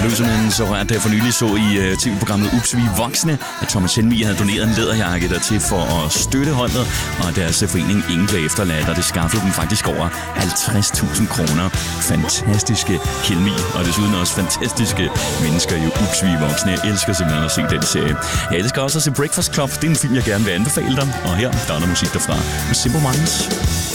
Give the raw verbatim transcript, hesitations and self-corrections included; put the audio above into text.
Løsningen så rørt, da jeg for nylig så i uh, tv-programmet Ups, vi voksne, at Thomas Helmig havde doneret en læderjakke dertil for at støtte holdet, og deres forening ingen blev efterladt, og det skaffede dem faktisk over halvtreds tusind kroner. Fantastiske Helmig, og desuden også fantastiske mennesker i Ups, vi voksne. Jeg elsker simpelthen at se den serie. Jeg elsker også at se Breakfast Club. Det er en film, jeg gerne vil anbefale dig, og her der er der musik derfra med Simple Minds.